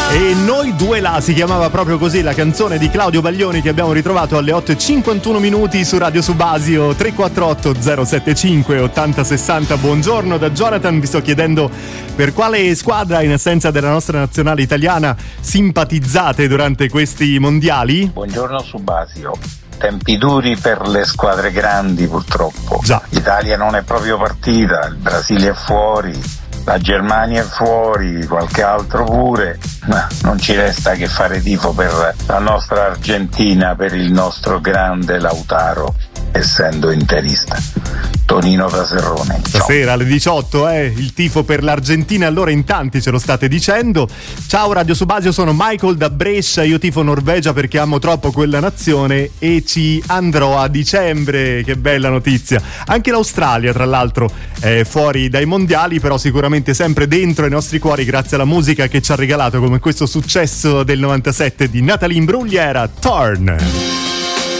E Noi due là, si chiamava proprio così la canzone di Claudio Baglioni, che abbiamo ritrovato alle 8:51 su Radio Subasio. 348 075 8060. Buongiorno da Jonathan, vi sto chiedendo per quale squadra, in assenza della nostra nazionale italiana, simpatizzate durante questi mondiali? Buongiorno Subasio. Tempi duri per le squadre grandi, purtroppo. Già. L'Italia non è proprio partita, il Brasile è fuori, la Germania è fuori, qualche altro pure, ma non ci resta che fare tifo per la nostra Argentina, per il nostro grande Lautaro, essendo interista. Tonino da Serrone. Stasera alle 18 il tifo per l'Argentina, allora in tanti ce lo state dicendo. Ciao Radio Subasio, sono Michael da Brescia, io tifo Norvegia perché amo troppo quella nazione e ci andrò a dicembre. Che bella notizia. Anche l'Australia tra l'altro è fuori dai mondiali, però sicuramente sempre dentro i nostri cuori grazie alla musica che ci ha regalato, come questo successo del 97 di Natalie Imbruglia, era Turn.